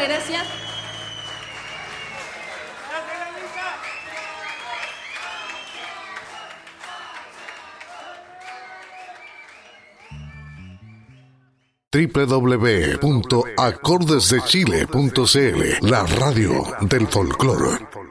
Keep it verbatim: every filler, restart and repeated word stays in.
gracias. doble u doble u doble u punto acordes de chile punto c l, la radio del folclore.